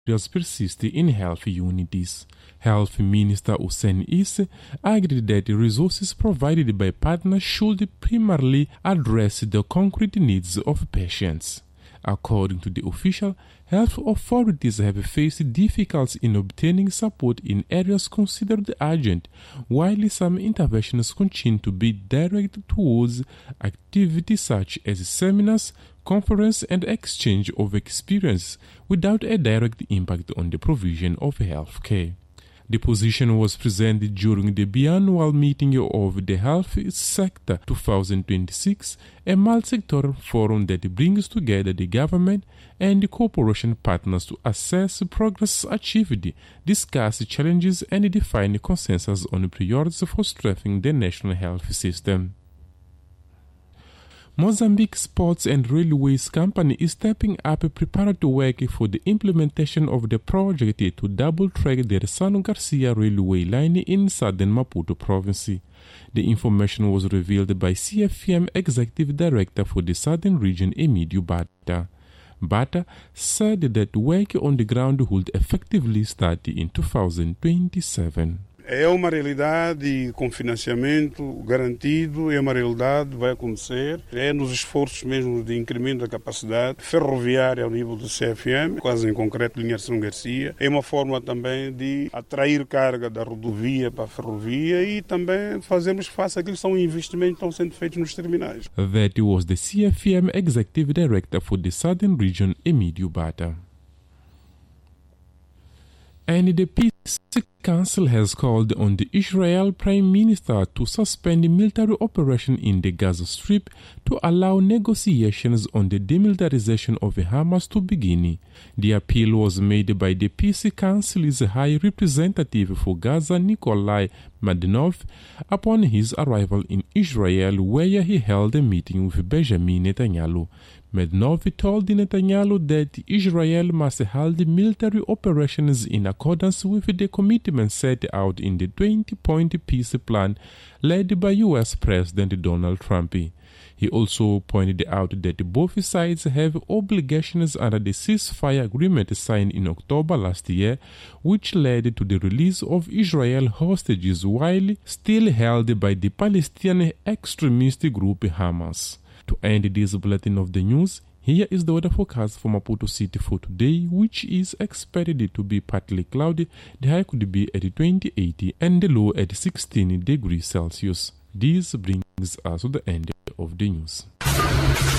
persist in health unities. Health Minister Hussein Isse agreed that the resources provided by partners should primarily address the concrete needs of patients. According to the official, health authorities have faced difficulties in obtaining support in areas considered urgent, while some interventions continue to be directed towards activities such as seminars, conference and exchange of experience without a direct impact on the provision of health care. The position was presented during the biannual meeting of the Health Sector 2026, a multi-sectoral forum that brings together the government and the cooperation partners to assess progress achieved, discuss challenges and define consensus on priorities for strengthening the national health system. Mozambique Sports and Railways Company is stepping up preparatory work for the implementation of the project to double-track the Ressano Garcia railway line in southern Maputo province. The information was revealed by CFM Executive Director for the Southern Region, Emídio Bata. Bata said that work on the ground would effectively start in 2027. É uma realidade com financiamento garantido, é uma realidade que vai acontecer. É nos esforços mesmo de incremento da capacidade ferroviária ao nível do CFM, quase em concreto linha São Garcia. É uma forma também de atrair carga da rodovia para a ferrovia e também fazermos face àqueles que são investimentos que estão sendo feitos nos terminais. That was the CFM Executive Director for the Southern Region, Emídio Bata. And the Peace Council has called on the Israel Prime Minister to suspend military operation in the Gaza Strip to allow negotiations on the demilitarization of Hamas to begin. The appeal was made by the Peace Council's High Representative for Gaza, Nikolai Mladenov, upon his arrival in Israel, where he held a meeting with Benjamin Netanyahu. Mladenov told Netanyahu that Israel must hold military operations in accordance with the commitments set out in the 20-point peace plan led by U.S. President Donald Trump. He also pointed out that both sides have obligations under the ceasefire agreement signed in October last year, which led to the release of Israel hostages while still held by the Palestinian extremist group Hamas. To end this bulletin of the news, here is the weather forecast for Maputo City for today, which is expected to be partly cloudy. The high could be at 28 and the low at 16 degrees Celsius. This brings us to the end of the news.